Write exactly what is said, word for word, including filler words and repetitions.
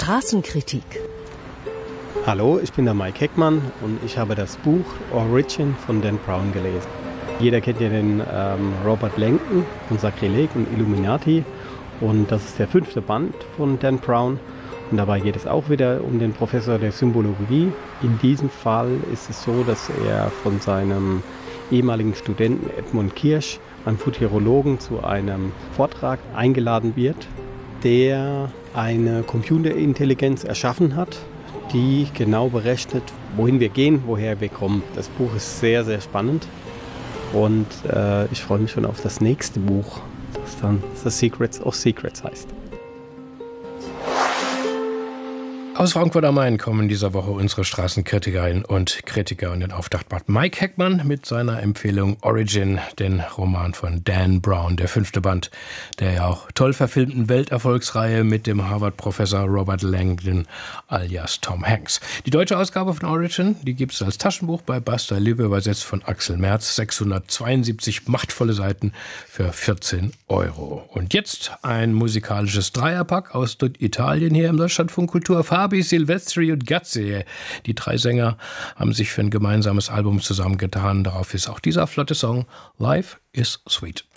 Straßenkritik. Hallo, ich bin der Mike Heckmann und ich habe das Buch Origin von Dan Brown gelesen. Jeder kennt ja den ähm, Robert Langdon von Sakrileg und Illuminati und das ist der fünfte Band von Dan Brown. Und dabei geht es auch wieder um den Professor der Symbologie. In diesem Fall ist es so, dass er von seinem ehemaligen Studenten Edmund Kirsch, einem Futurologen, zu einem Vortrag eingeladen wird, der eine Computerintelligenz erschaffen hat, die genau berechnet, wohin wir gehen, woher wir kommen. Das Buch ist sehr, sehr spannend und äh, ich freue mich schon auf das nächste Buch, das dann The Secrets of Secrets heißt. Aus Frankfurt am Main kommen in dieser Woche unsere Straßenkritikerinnen und Kritiker und den Auftakt macht Mike Heckmann mit seiner Empfehlung Origin, den Roman von Dan Brown, der fünfte Band der ja auch toll verfilmten Welterfolgsreihe mit dem Harvard-Professor Robert Langdon alias Tom Hanks. Die deutsche Ausgabe von Origin, die gibt es als Taschenbuch bei Basta Liebe, übersetzt von Axel Merz, sechshundertzweiundsiebzig machtvolle Seiten für vierzehn Euro. Und jetzt ein musikalisches Dreierpack aus Italien hier im Deutschlandfunk Kultur. Fabi, Silvestri und Gazze. Die drei Sänger haben sich für ein gemeinsames Album zusammengetan. Darauf ist auch dieser flotte Song Life is Sweet.